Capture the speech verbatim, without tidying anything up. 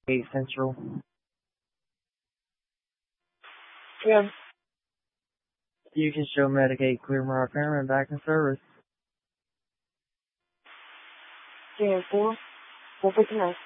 Eight Central. Yeah. You can show Medicaid Clearmore Impairment back in service. Yeah, four. Four fifty nine.